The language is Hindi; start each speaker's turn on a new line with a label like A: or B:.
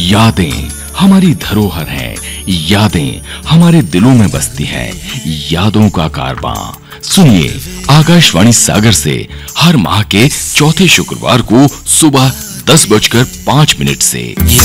A: यादें हमारी धरोहर हैं, यादें हमारे दिलों में बसती हैं, यादों का कारवां। सुनिए आकाशवाणी सागर से हर माह के चौथे शुक्रवार को सुबह 10:05 से।
B: ये